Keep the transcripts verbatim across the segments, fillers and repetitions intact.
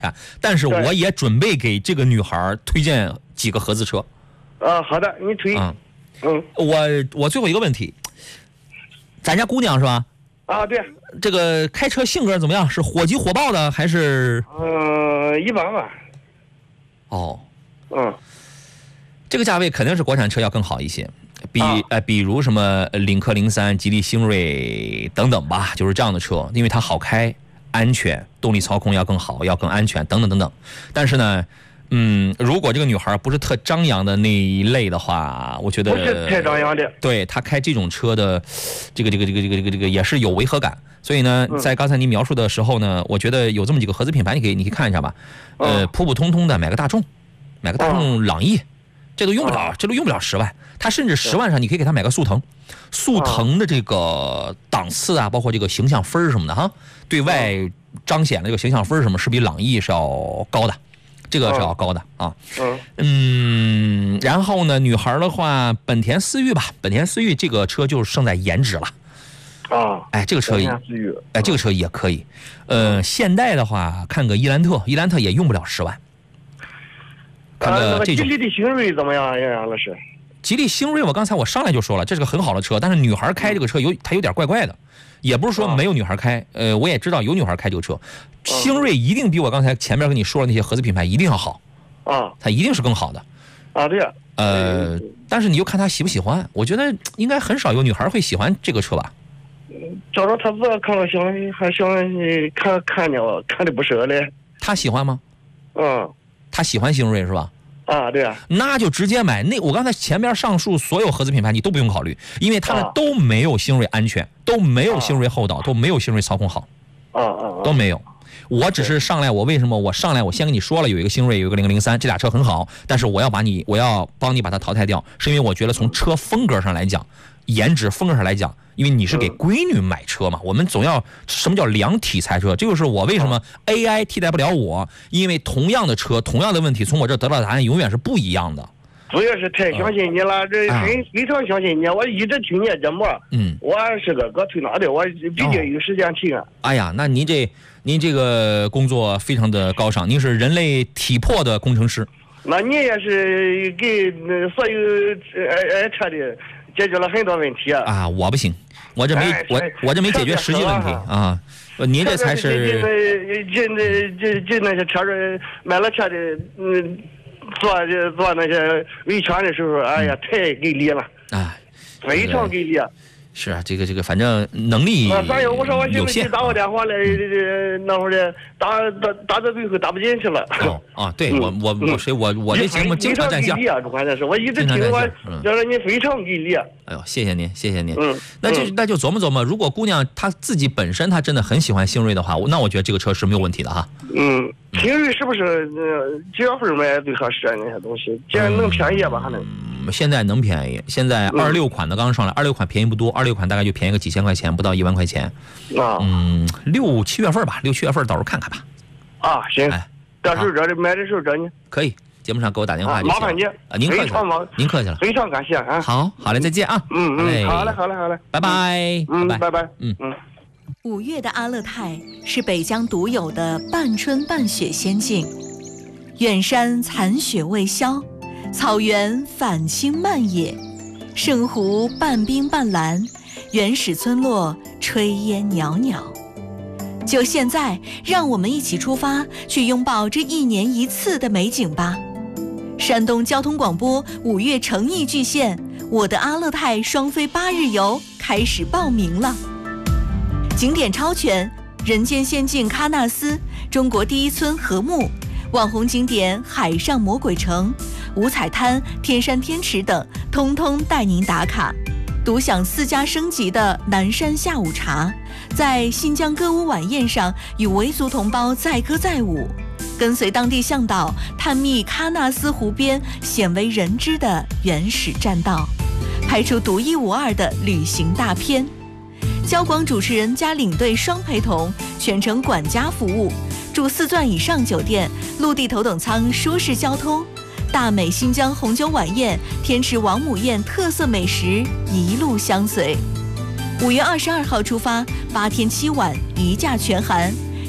啊，但是我也准备给这个女孩推荐几个合资车。 啊，好的，你推。 嗯嗯， 我我最后一个问题，咱家姑娘是吧？ 啊，对。 这个开车性格怎么样？是火急火爆的还是？ 嗯、呃，一般吧。 哦。 嗯。 这个价位肯定是国产车要更好一些，比、啊、呃，比如什么领克零三、吉利星瑞等等吧，就是这样的车，因为它好开。安全，动力操控要更好，要更安全，等等等等。但是呢，嗯，如果这个女孩不是特张扬的那一类的话，我觉得不是太张扬的。 对，她开这种车的，这个这个这个这个这个这个也是有违和感。所以呢，在刚才您描述的时候呢，我觉得有这么几个合资品牌，你可以你可以看一下吧。呃，普普通通的买个大众，买个大众朗逸，这都用不了，这都用不了十万。他甚至十万上，你可以给他买个速腾，速腾的这个档次啊，包括这个形象分什么的哈。对外彰显的这个形象分什么是比朗逸是要高的，这个是要高的啊。嗯，然后呢，女孩的话，本田思域吧，本田思域这个车就胜在颜值了。 啊， 哎，这个车，哎，这个车也可以。呃，现代的话，看个伊兰特，伊兰特也用不了十万。看个这种。 吉利的星瑞怎么样，杨老师？ 吉利星瑞，我刚才我上来就说了，这是个很好的车，但是女孩开这个车有它有点怪怪的。也不是说没有女孩开，呃，我也知道有女孩开这个车，星瑞一定比我刚才前面跟你说的那些合资品牌一定要好， 啊， 它一定是更好的， 啊，对呀， 呃，但是你又看她喜不喜欢，我觉得应该很少有女孩会喜欢这个车吧。 找着她自个看了想还想看看呢，看的不舍嘞。 她喜欢吗？ 嗯， 她喜欢星瑞是吧？ 啊，对啊， 那就直接买那我刚才前面上述所有合资品牌你都不用考虑，因为他们都没有星瑞安全，都没有星瑞后导，都没有星瑞操控好， 啊啊， 都没有。我只是上来，我为什么我上来我先跟你说了有一个星瑞有一个零零三，这俩车很好，但是我要把你我要帮你把它淘汰掉，是因为我觉得从车风格上来讲，颜值风格上来讲，因为你是给闺女买车嘛，我们总要什么叫量体裁车，这就是我为什么 A I 替代不了我，因为同样的车同样的问题从我这得到的答案永远是不一样的。 主要是太相信你了，这非非常相信你，我一直听你节目，嗯，我是个搁推拿的，我毕竟有时间听啊。 哎呀，那您这您这个工作非常的高尚，您是人类体魄的工程师。 那你也是给所有爱爱车的解决了很多问题啊！ 啊，我不行，我这没、哎、我我这没解决实际问题啊！您这才是这这这这那些车子买了车的，嗯，做做那些维权的时候，哎呀，太给力了！ 啊， 非常给力啊！ 是啊，这个这个，反正能力有限。 反正我说我现在打个电话来，那会儿的打打打到最后打不进去了。 哦啊，对我我我谁我我这节目经常占线啊，关键是我一直听我，觉得你非常给力。 哎呦，谢谢您，谢谢您。嗯，那就那就琢磨琢磨，如果姑娘她自己本身她真的很喜欢星瑞的话，那我觉得这个车是没有问题的哈。 嗯，星瑞是不是呃几月份买最合适啊？那些东西，既然能便宜吧，还能。 现在能便宜，现在二六款的刚上来，二六款便宜不多，二六款大概就便宜个几千块钱，不到一万块钱。啊，嗯，六七月份吧，六七月份到时候看看吧。 啊，行，哎，到时候找你买的时候找你。 可以，节目上给我打电话就行。 麻烦你， 啊，您客气了，您客气了， 非常感谢啊。 好，好嘞，再见啊。 嗯嗯，好嘞，好嘞，好嘞， 拜拜。 嗯，拜拜。 嗯嗯。 五月的阿勒泰是北疆独有的半春半雪仙境，远山残雪未消。草原返青漫野，圣湖半冰半蓝，原始村落炊烟袅袅。就现在，让我们一起出发，去拥抱这一年一次的美景吧！山东交通广播五月诚意巨献，我的阿勒泰双飞八日游开始报名了。景点超全，人间仙境喀纳斯，中国第一村禾木，网红景点海上魔鬼城。五彩滩、天山天池等，通通带您打卡，独享四家升级的南山下午茶，在新疆歌舞晚宴上与维族同胞载歌载舞，跟随当地向导探秘喀纳斯湖边鲜为人知的原始栈道，拍出独一无二的旅行大片。交广主持人加领队双陪同，全程管家服务，住四钻以上酒店，陆地头等舱舒适交通。大美新疆红酒晚宴、天池王母宴特色美食一路相随。五月二十二号出发，八天七晚一价全含，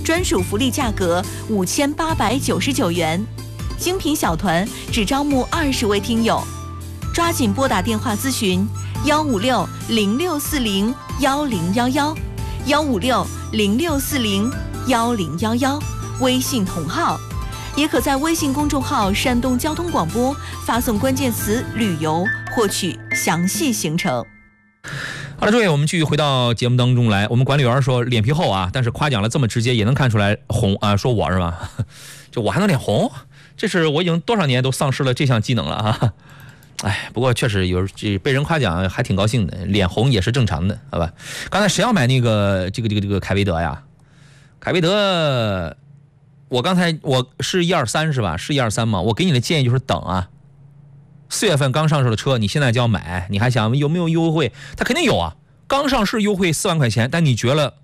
专属福利价格五千八百九十九元，精品小团只招募二十位听友，抓紧拨打电话咨询幺五六零六四零幺零幺幺，幺五六零六四零幺零幺幺，微信同号，也可在微信公众号山东交通广播发送关键词旅游获取详细行程。 好了，诸位，我们继续回到节目当中来。我们管理员说脸皮厚啊，但是夸奖了这么直接，也能看出来红啊，说我是吧？就我还能脸红？这是我已经多少年都丧失了这项技能了啊！哎，不过确实有这被人夸奖还挺高兴的，脸红也是正常的，好吧？刚才谁要买那个这个这个这个凯威德呀？凯威德，我刚才我是一二三是吧？是一二三吗？我给你的建议就是等啊。四月份刚上市的车，你现在就要买，你还想有没有优惠？它肯定有啊，刚上市优惠四万块钱，但你觉得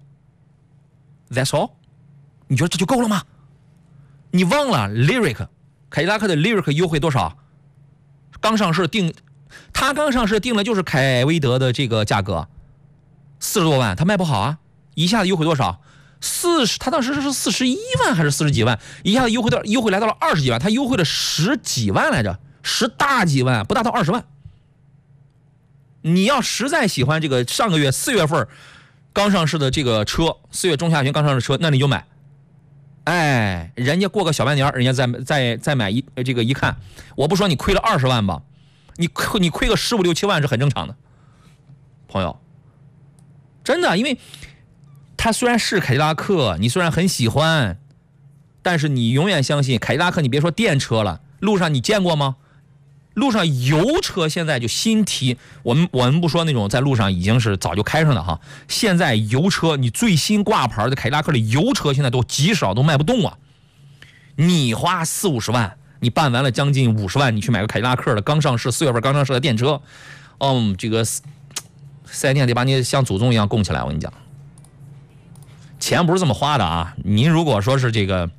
that's all？ 你觉得这就够了吗？你忘了 Lyric， 凯迪拉克的 Lyric 优惠多少？刚上市定，它刚上市定了就是凯威德的这个价格，四十多万，它卖不好啊，一下子优惠多少？四十，它当时是四十一万还是四十几万？一下子优惠到优惠来到了二十几万，它优惠了十几万来着。十大几万，不大到二十万。你要实在喜欢这个上个月四月份刚上市的这个车，四月中下旬刚上市的车，那你就买。哎，人家过个小半年，人家再再再买一这个一看，我不说你亏了二十万吧，你亏你亏个十五六七万是很正常的，朋友。真的，因为它虽然是凯迪拉克，你虽然很喜欢，但是你永远相信凯迪拉克，你别说电车了，路上你见过吗？路上油车现在就新提，我们我们不说那种在路上已经是早就开上的哈，现在油车你最新挂牌的凯迪拉克的油车现在都极少，都卖不动啊。你花四五十万，你办完了将近五十万，你去买个凯迪拉克的刚上市四月份刚上市的电车，嗯，这个四 S 店得把你像祖宗一样供起来。我跟你讲，钱不是这么花的啊。您如果说是这个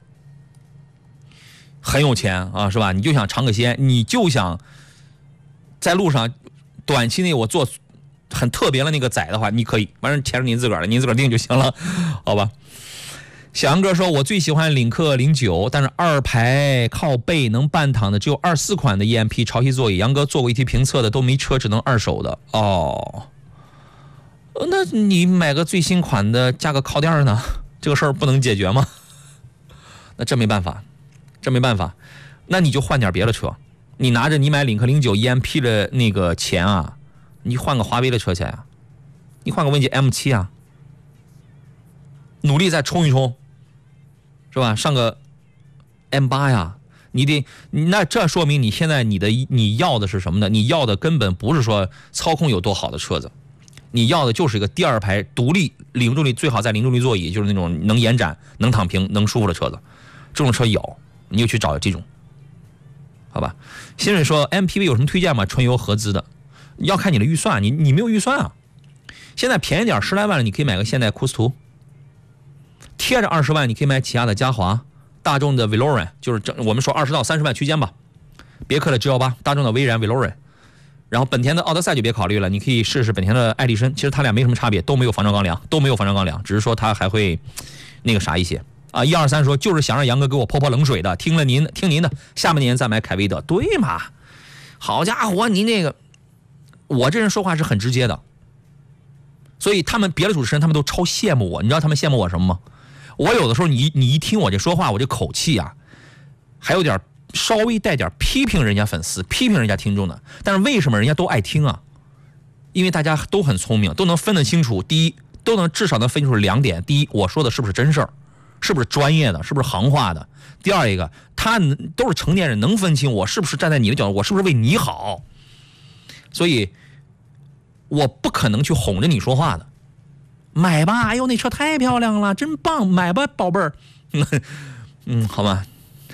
很有钱啊，是吧？你就想尝个鲜，你就想在路上短期内我做很特别的那个载的话，你可以，反正钱是您自个儿的，您自个儿定就行了，好吧？小杨哥说，我最喜欢领克零九，但是二排靠背能半躺的只有二四款的 E M P 潮汐座椅。杨哥做过一批评测的，都没车，只能二手的。哦，那你买个最新款的加个靠垫呢？这个事儿不能解决吗？那这没办法。这没办法，那你就换点别的车。你拿着你买领克零九 E M P 的那个钱啊，你换个华为的车钱啊，你换个文杰 M 七 啊，努力再冲一冲，是吧？上个 M 八 呀，你得，那这说明你现在你的你要的是什么呢？你要的根本不是说操控有多好的车子，你要的就是一个第二排独立零重力，最好在零重力座椅，就是那种能延展、能躺平、能舒服的车子。这种车有。你就去找这种，好吧？新蕊说 M P V 有什么推荐吗？纯油合资的，要看你的预算，你你没有预算啊。现在便宜点十来万了，你可以买个现代库斯图；贴着二十万，你可以买起亚的嘉华、大众的 Veloren， 就是我们说二十到三十万区间吧。别克的 G 一八，大众的威然 Veloren， 然后本田的奥德赛就别考虑了，你可以试试本田的艾力绅。其实它俩没什么差别，都没有防撞钢梁，都没有防撞钢梁，只是说它还会那个啥一些。啊，一二三说就是想让杨哥给我泼泼冷水的，听了您听您的，下半年再买凯威德，对嘛？好家伙，您那个，我这人说话是很直接的，所以他们别的主持人他们都超羡慕我，你知道他们羡慕我什么吗？我有的时候你你一听我这说话，我这口气啊，还有点稍微带点批评人家粉丝、批评人家听众的，但是为什么人家都爱听啊？因为大家都很聪明，都能分得清楚。第一，都能至少能分清楚两点：第一，我说的是不是真事儿？是不是专业的，是不是行话的？第二一个，他都是成年人，能分清我是不是站在你的角度，我是不是为你好，所以我不可能去哄着你说话的。买吧，哎呦那车太漂亮了，真棒，买吧宝贝儿。嗯，好吧，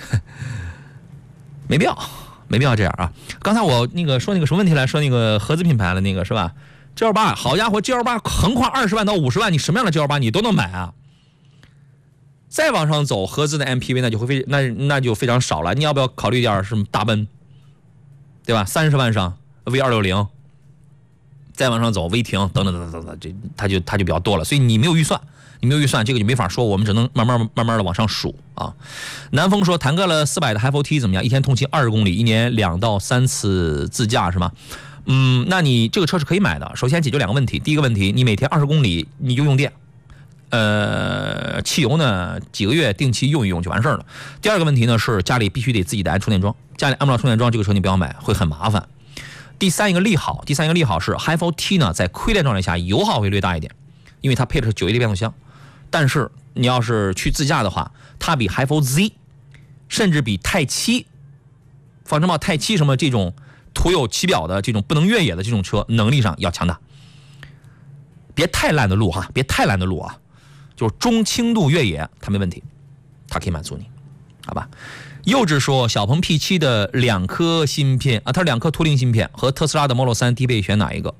没必要，没必要这样啊。刚才我那个说那个什么问题来说那个合资品牌的那个是吧 ？G 一八，好家伙 ，G 一八横跨二十万到五十万，你什么样的 G 一八你都能买啊。再往上走，合资的 M P V 那就会非那那就非常少了。你要不要考虑点什么大奔，对吧？三十万上 V 二六零， 再往上走违停等等等等等，这它就它就比较多了。所以你没有预算，你没有预算，这个就没法说，我们只能慢慢慢慢的往上数啊。南风说，谈个了四百的 H F T 怎么样？一天通勤二十公里，一年两到三次自驾是吗？嗯，那你这个车是可以买的。首先解决两个问题，第一个问题，你每天二十公里你就用电。呃，汽油呢，几个月定期用一用就完事儿了。第二个问题呢是家里必须得自己的安充电桩，家里安不了充电桩，这个车你不要买，会很麻烦。第三一个利好，第三一个利好是 H F T 呢，在亏电状态下油耗会略大一点，因为它配的是九液力变速箱。但是你要是去自驾的话，它比 H F Z 甚至比泰七、仿生豹泰七什么这种涂有漆表的这种不能越野的这种车能力上要强大。别太烂的路哈，别太烂的路啊。就是中轻度越野，它没问题，它可以满足你，好吧？幼稚说，小鹏 P 七 的两颗芯片啊，它两颗图灵芯片和特斯拉的 Model 三低配选哪一个？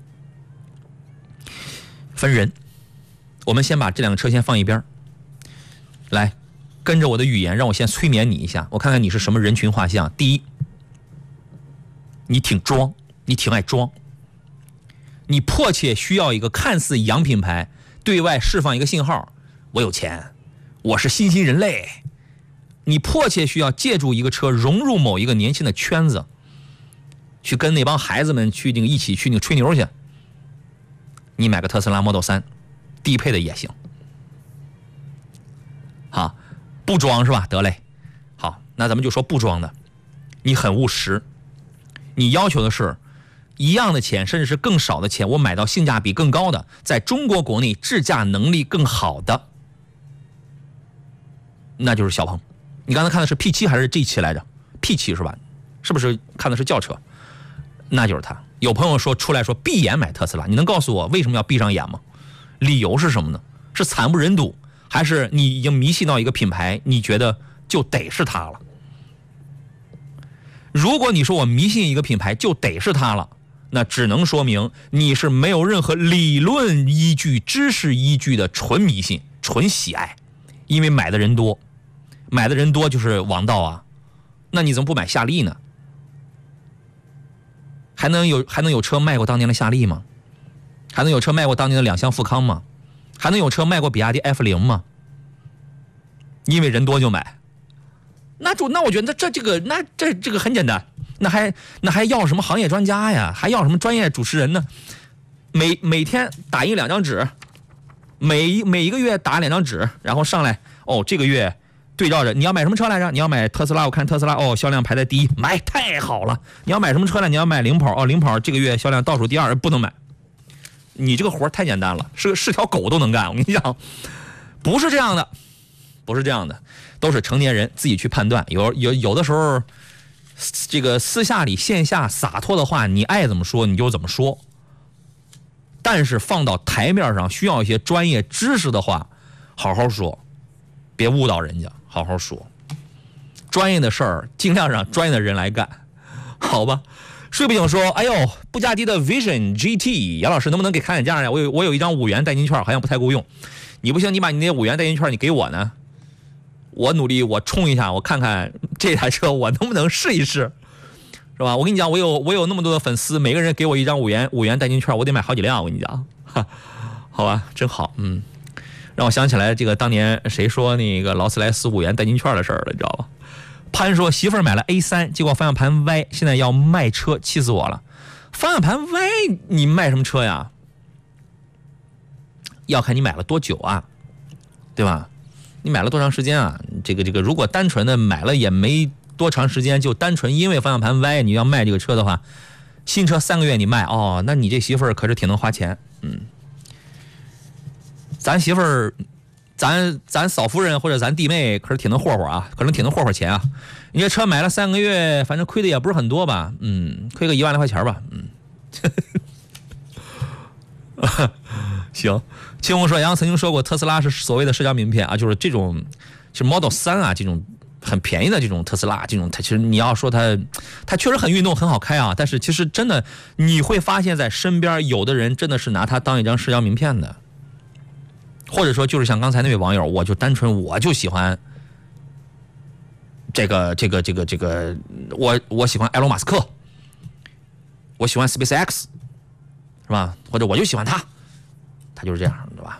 分人，我们先把这两个车先放一边，来，跟着我的语言，让我先催眠你一下，我看看你是什么人群画像。第一，你挺装，你挺爱装，你迫切需要一个看似洋品牌。对外释放一个信号，我有钱，我是新兴人类。你迫切需要借助一个车融入某一个年轻的圈子，去跟那帮孩子们去那个一起去那个吹牛去。你买个特斯拉 Model 三，低配的也行。好，不装是吧？得嘞。好，那咱们就说不装的。你很务实，你要求的是一样的钱，甚至是更少的钱，我买到性价比更高的，在中国国内智驾能力更好的，那就是小鹏。你刚才看的是 P 七 还是 G 七 来着 ？P 七 是吧？是不是看的是轿车？那就是它。有朋友说出来说闭眼买特斯拉，你能告诉我为什么要闭上眼吗？理由是什么呢？是惨不忍睹，还是你已经迷信到一个品牌，你觉得就得是它了？如果你说我迷信一个品牌就得是它了，那只能说明你是没有任何理论依据、知识依据的纯迷信、纯喜爱，因为买的人多，买的人多就是王道啊。那你怎么不买夏利呢？还能有还能有车卖过当年的夏利吗？还能有车卖过当年的两厢富康吗？还能有车卖过比亚迪 F 零 吗？因为人多就买。那主那我觉得这这个那这这个很简单。那还那还要什么行业专家呀？还要什么专业主持人呢？每每天打印两张纸，每每一个月打两张纸，然后上来哦，这个月对照着你要买什么车来着？你要买特斯拉，我看特斯拉哦销量排在第一，买太好了。你要买什么车呢？你要买领跑哦，领跑这个月销量倒数第二，不能买。你这个活太简单了，是是条狗都能干。我跟你讲，不是这样的，不是这样的，都是成年人自己去判断。有有有的时候。这个私下里线下洒脱的话，你爱怎么说你就怎么说，但是放到台面上需要一些专业知识的话，好好说，别误导人家，好好说。专业的事儿尽量让专业的人来干，好吧？睡不醒说，哎呦，布加迪的 Vision G T， 杨老师能不能给砍砍价呀？我有我有一张五元代金券，好像不太够用。你不行，你把你那五元代金券你给我呢？我努力，我冲一下，我看看这台车我能不能试一试，是吧？我跟你讲，我有我有那么多的粉丝，每个人给我一张五元五元代金券，我得买好几辆。我跟你讲，哈，好吧，真好，嗯，让我想起来这个当年谁说那个劳斯莱斯五元代金券的事儿了，你知道吧？潘说媳妇儿买了 A 三，结果方向盘歪，现在要卖车，气死我了。方向盘歪，你卖什么车呀？要看你买了多久啊，对吧？你买了多长时间啊？这个这个，如果单纯的买了也没多长时间，就单纯因为方向盘歪你要卖这个车的话，新车三个月你卖哦，那你这媳妇儿可是挺能花钱。嗯，咱媳妇儿，咱咱嫂夫人或者咱弟妹可是挺能霍霍啊，可能挺能霍霍钱啊。你这车买了三个月，反正亏的也不是很多吧？嗯，亏个一万来块钱吧。嗯，行。清风说，杨曾经说过特斯拉是所谓的社交名片啊，就是这种，就是 Model 三啊这种很便宜的这种特斯拉，这种它其实你要说它，它确实很运动很好开啊，但是其实真的你会发现在身边有的人真的是拿它当一张社交名片的，或者说就是像刚才那位网友，我就单纯我就喜欢这个这个这个这个，我我喜欢埃隆马斯克，我喜欢 SpaceX。 是吧？或者我就喜欢他，他就是这样，对吧？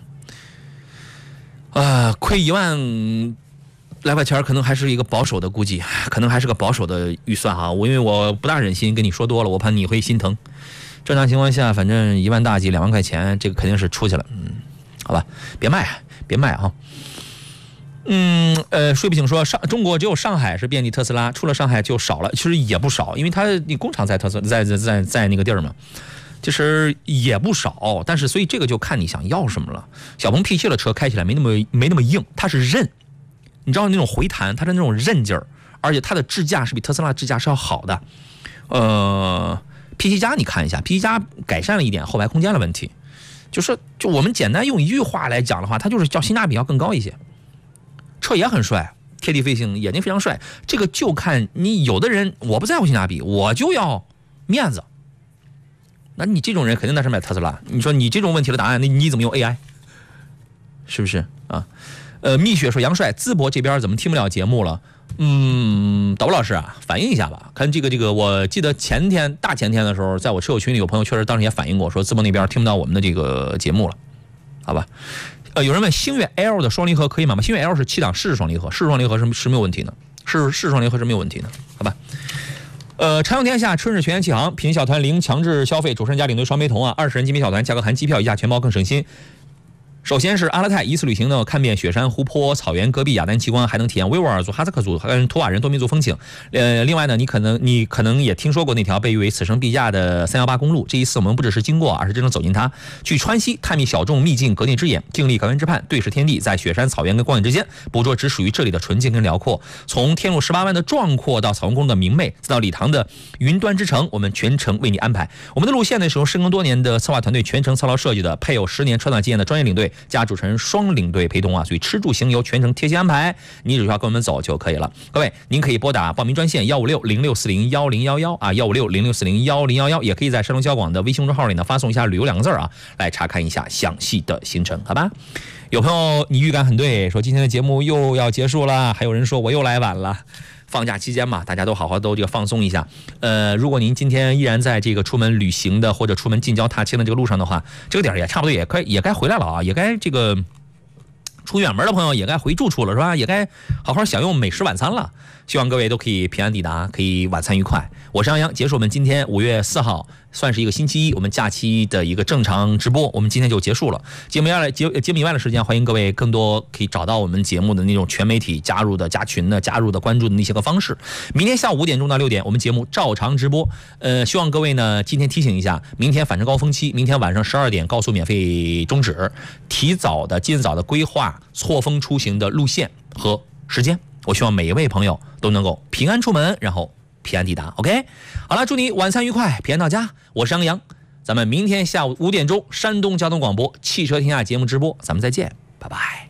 呃，亏一万来块钱可能还是一个保守的估计，可能还是个保守的预算哈。我因为我不大忍心跟你说多了，我怕你会心疼。正常情况下，反正一万大几两万块钱，这个肯定是出去了。嗯，好吧，别卖，别卖哈。嗯，呃，睡不醒说上中国只有上海是遍地特斯拉，除了上海就少了，其实也不少，因为它你工厂在特斯在在在在那个地儿嘛。其实也不少，但是所以这个就看你想要什么了。小鹏 P 七 的车开起来没那么没那么硬，它是韧，你知道那种回弹，它的那种韧劲儿，而且它的智驾是比特斯拉智驾是要好的。呃 ，P 七 加你看一下 ，P 七 加改善了一点后排空间的问题，就是就我们简单用一句话来讲的话，它就是叫性价比要更高一些。车也很帅，贴地飞行，眼睛非常帅，这个就看你有的人我不在乎性价比，我就要面子。那你这种人肯定那是买特斯拉。你说你这种问题的答案，那你怎么用 A I？ 是不是啊？呃，蜜雪说杨帅淄博这边怎么听不了节目了？嗯，导播老师啊，反映一下吧。看这个这个，我记得前天大前天的时候，在我车友群里有朋友确实当时也反映过，说淄博那边听不到我们的这个节目了，好吧？呃，有人问星越 L 的双离合可以买吗？星越 L 是七档湿式双离合，湿式双离合是是没有问题的，湿式双离合是没有问题的，好吧？呃，长荣天下春日全员启航，品小团零强制消费，主持人加领队双陪同啊，二十人精品小团，价格含机票，一价全包更省心。首先是阿勒泰一次旅行呢，看遍雪山、湖泊、草原、戈壁、雅丹奇观，还能体验维吾尔族、哈萨克族跟图瓦人多民族风情。呃，另外呢，你可能你可能也听说过那条被誉为此生必驾的三一八公路。这一次我们不只是经过，而是真正走进它，去川西探秘小众秘境，隔内之眼，经历高原之畔，对视天地，在雪山、草原跟光影之间，捕捉只属于这里的纯净跟辽阔。从天路十八弯的壮阔到草原公路的明媚，再到礼堂的云端之城，我们全程为你安排。我们的路线呢是由深耕多年的策划团队全程操劳设计的，配有十年车长经验的专业领队加主持人双领队陪同啊，所以吃住行游全程贴心安排，你只需要跟我们走就可以了。各位，您可以拨打报名专线幺五六零六四零幺零幺幺啊，幺五六零六四零幺零幺幺，也可以在山东交广的微信公众号里呢发送一下旅游两个字啊，来查看一下详细的行程，好吧？有朋友你预感很对，说今天的节目又要结束了，还有人说我又来晚了。放假期间嘛，大家都好好都这个放松一下。呃，如果您今天依然在这个出门旅行的或者出门近郊踏青的这个路上的话，这个点也差不多也该也该回来了啊，也该这个出远门的朋友也该回住处了，是吧？也该好好享用美食晚餐了。希望各位都可以平安抵达，可以晚餐愉快。我是杨洋，结束我们今天五月四号，算是一个星期一，我们假期的一个正常直播，我们今天就结束了。节目以外节节目以外的时间，欢迎各位更多可以找到我们节目的那种全媒体加入的、加群的、加入的、关注的那些个方式。明天下午五点钟到六点，我们节目照常直播。呃，希望各位呢今天提醒一下，明天反正高峰期，明天晚上十二点高速免费终止，提早的、尽早的规划错峰出行的路线和时间。我希望每一位朋友都能够平安出门，然后平安抵达。OK， 好了，祝你晚餐愉快，平安到家。我是杨洋，咱们明天下午五点钟，山东交通广播汽车天下节目直播，咱们再见，拜拜。